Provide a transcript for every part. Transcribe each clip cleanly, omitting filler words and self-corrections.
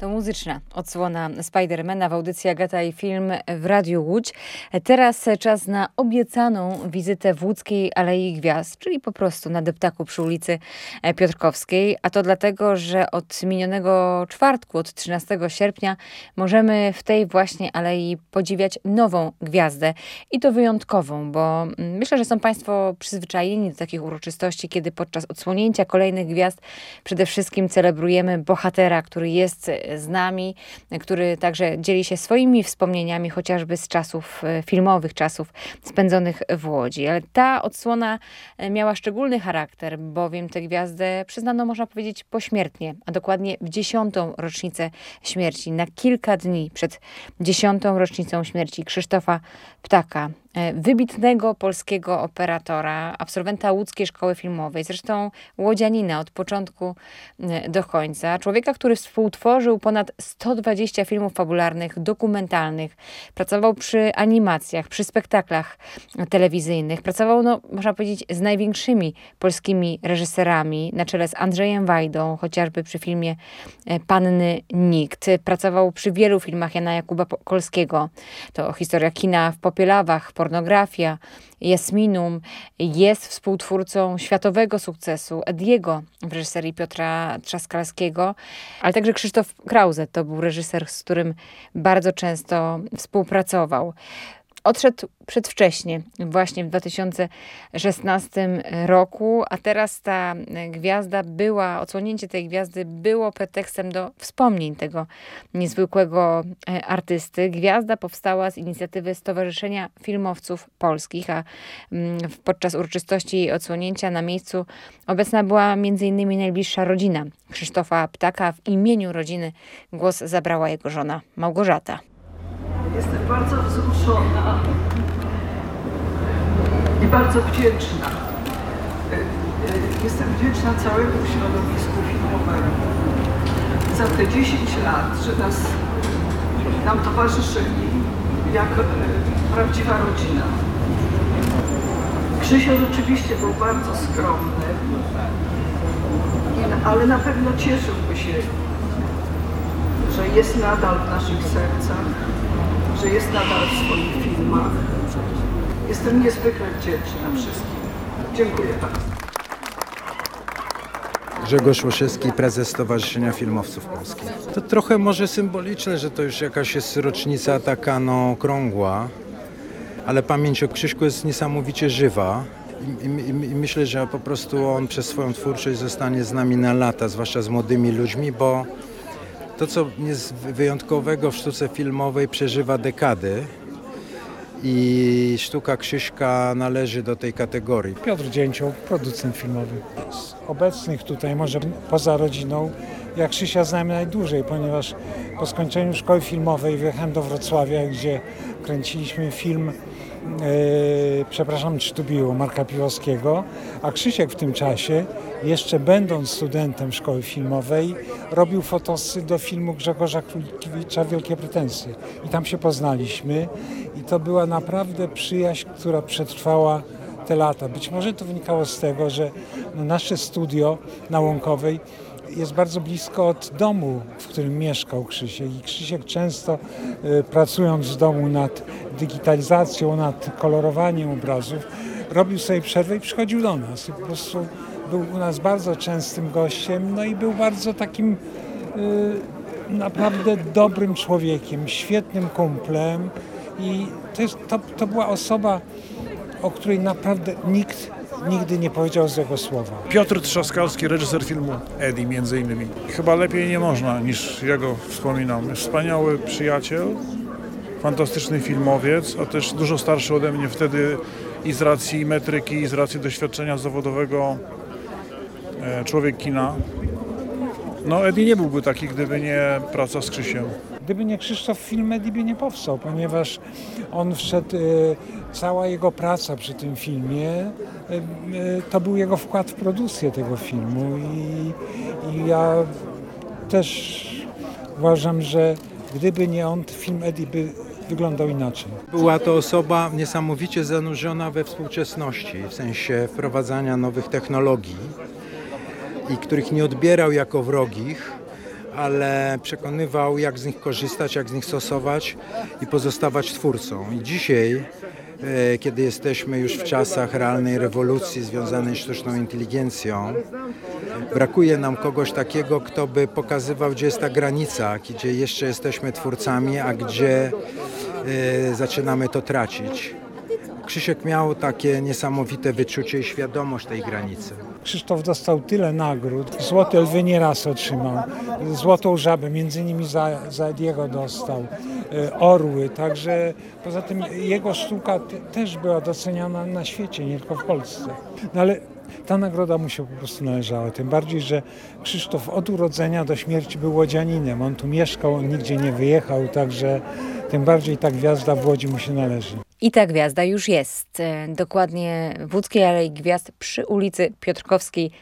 To muzyczna odsłona Spidermana w audycji Agata i Film w Radiu Łódź. Teraz czas na obiecaną wizytę w łódzkiej Alei Gwiazd, czyli po prostu na deptaku przy ulicy Piotrkowskiej. A to dlatego, że od minionego czwartku, od 13 sierpnia możemy w tej właśnie alei podziwiać nową gwiazdę. I to wyjątkową, bo myślę, że są Państwo przyzwyczajeni do takich uroczystości, kiedy podczas odsłonięcia kolejnych gwiazd przede wszystkim celebrujemy bohatera, który jest z nami, który także dzieli się swoimi wspomnieniami, chociażby z czasów filmowych, czasów spędzonych w Łodzi. Ale ta odsłona miała szczególny charakter, bowiem tę gwiazdę przyznano, można powiedzieć, pośmiertnie, a dokładnie w 10. rocznicę śmierci, na kilka dni przed 10. rocznicą śmierci Krzysztofa Ptaka, wybitnego polskiego operatora, absolwenta Łódzkiej Szkoły Filmowej, zresztą łodzianina od początku do końca. Człowieka, który współtworzył ponad 120 filmów fabularnych, dokumentalnych. Pracował przy animacjach, przy spektaklach telewizyjnych. Pracował, można powiedzieć, z największymi polskimi reżyserami, na czele z Andrzejem Wajdą, chociażby przy filmie Panny Nikt. Pracował przy wielu filmach Jana Jakuba Kolskiego. To historia kina w Popielawach, Pornografia, Jasminum. Jest współtwórcą światowego sukcesu Ediego w reżyserii Piotra Trzaskalskiego, ale także Krzysztof Krause to był reżyser, z którym bardzo często współpracował. Odszedł przedwcześnie, właśnie w 2016 roku, a teraz ta gwiazda odsłonięcie tej gwiazdy było pretekstem do wspomnień tego niezwykłego artysty. Gwiazda powstała z inicjatywy Stowarzyszenia Filmowców Polskich, a podczas uroczystości jej odsłonięcia na miejscu obecna była m.in. najbliższa rodzina Krzysztofa Ptaka. W imieniu rodziny głos zabrała jego żona Małgorzata. Jestem bardzo wzruszona i bardzo wdzięczna. Jestem wdzięczna całemu środowisku filmowemu za te 10 lat, że nam towarzyszyli jak prawdziwa rodzina. Krzysio rzeczywiście był bardzo skromny, ale na pewno cieszyłby się, że jest nadal w naszych sercach, że jest nadal w swoich filmach. Jestem niezwykle wdzięczna wszystkim. Dziękuję bardzo. Grzegorz Łoszewski, prezes Stowarzyszenia Filmowców Polskich. To trochę może symboliczne, że to już jakaś jest rocznica taka okrągła, ale pamięć o Krzyśku jest niesamowicie żywa. I myślę, że po prostu on przez swoją twórczość zostanie z nami na lata, zwłaszcza z młodymi ludźmi, bo to, co jest wyjątkowego w sztuce filmowej, przeżywa dekady i sztuka Krzyśka należy do tej kategorii. Piotr Dzięcioł, producent filmowy. Z obecnych tutaj, może poza rodziną, ja Krzysia znam najdłużej, ponieważ po skończeniu szkoły filmowej wyjechałem do Wrocławia, gdzie kręciliśmy film Czy tu biło? Marka Piłowskiego, a Krzysiek w tym czasie, jeszcze będąc studentem szkoły filmowej, robił fotosy do filmu Grzegorza Królikiewicza Wielkie pretensje. I tam się poznaliśmy i to była naprawdę przyjaźń, która przetrwała te lata. Być może to wynikało z tego, że nasze studio na Łąkowej jest bardzo blisko od domu, w którym mieszkał Krzysiek. I Krzysiek często pracując z domu nad digitalizacją, nad kolorowaniem obrazów, robił sobie przerwę i przychodził do nas. I po prostu był u nas bardzo częstym gościem, no i był bardzo takim naprawdę dobrym człowiekiem, świetnym kumplem. I to była osoba, o której naprawdę nikt nigdy nie powiedział złego słowa. Piotr Trzaskalski, reżyser filmu Eddie między innymi. Chyba lepiej nie można niż ja go wspominam. Wspaniały przyjaciel, fantastyczny filmowiec, a też dużo starszy ode mnie wtedy i z racji metryki, i z racji doświadczenia zawodowego człowiek kina. No Eddie nie byłby taki, gdyby nie praca z Krzysiem. Gdyby nie Krzysztof, film Eddie by nie powstał, ponieważ on wszedł, cała jego praca przy tym filmie, to był jego wkład w produkcję tego filmu i ja też uważam, że gdyby nie on, film Eddie by wyglądał inaczej. Była to osoba niesamowicie zanurzona we współczesności, w sensie wprowadzania nowych technologii i których nie odbierał jako wrogich, ale przekonywał, jak z nich korzystać, jak z nich stosować i pozostawać twórcą. I dzisiaj, kiedy jesteśmy już w czasach realnej rewolucji związanej z sztuczną inteligencją, brakuje nam kogoś takiego, kto by pokazywał, gdzie jest ta granica, gdzie jeszcze jesteśmy twórcami, a gdzie zaczynamy to tracić. Krzysiek miał takie niesamowite wyczucie i świadomość tej granicy. Krzysztof dostał tyle nagród. Złoty Lwy nieraz otrzymał. Złotą Żabę, między innymi za Ediego dostał. Orły, także poza tym jego sztuka też była doceniana na świecie, nie tylko w Polsce. No ale ta nagroda mu się po prostu należała. Tym bardziej, że Krzysztof od urodzenia do śmierci był łodzianinem. On tu mieszkał, on nigdzie nie wyjechał, także tym bardziej ta gwiazda w Łodzi mu się należy. I ta gwiazda już jest. Dokładnie w Łódzkiej Alei Gwiazd przy ulicy Piotrkowskiej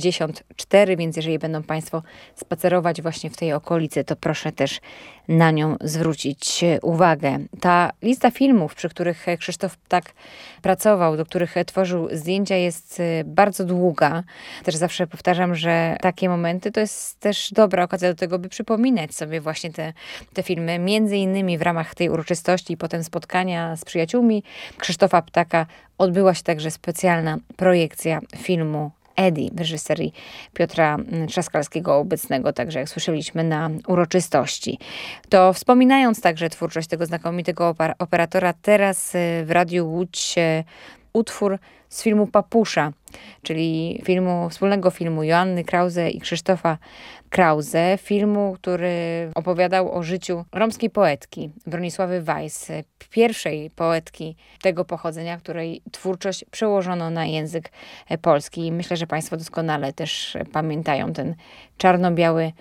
64, więc jeżeli będą Państwo spacerować właśnie w tej okolicy, to proszę też na nią zwrócić uwagę. Ta lista filmów, przy których Krzysztof Ptak pracował, do których tworzył zdjęcia, jest bardzo długa. Też zawsze powtarzam, że takie momenty to jest też dobra okazja do tego, by przypominać sobie właśnie te filmy. Między innymi w ramach tej uroczystości i potem spotkania z przyjaciółmi Krzysztofa Ptaka odbyła się także specjalna projekcja filmu Eddie w reżyserii Piotra Trzaskalskiego, obecnego także, jak słyszeliśmy, na uroczystości. To wspominając także twórczość tego znakomitego operatora, teraz w Radiu Łódź utwór z filmu Papusza, czyli wspólnego filmu Joanny Krause i Krzysztofa Krause, filmu, który opowiadał o życiu romskiej poetki Bronisławy Weiss, pierwszej poetki tego pochodzenia, której twórczość przełożono na język polski. I myślę, że Państwo doskonale też pamiętają ten czarno-biały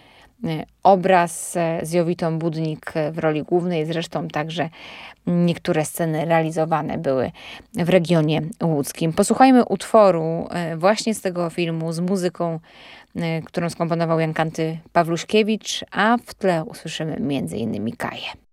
obraz z Jowitą Budnik w roli głównej. Zresztą także niektóre sceny realizowane były w regionie łódzkim. Posłuchajmy utworu właśnie z tego filmu z muzyką, którą skomponował Jan Kanty Pawluśkiewicz, a w tle usłyszymy m.in. Kaję.